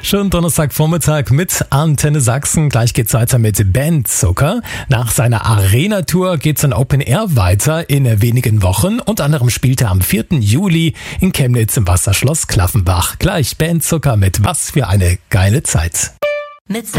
Schönen Donnerstagvormittag mit Antenne Sachsen. Gleich geht's weiter mit Ben Zucker. Nach seiner Arena-Tour geht's in Open Air weiter in wenigen Wochen. Unter anderem spielt er am 4. Juli in Chemnitz im Wasserschloss Klaffenbach. Gleich Ben Zucker mit Was für eine geile Zeit.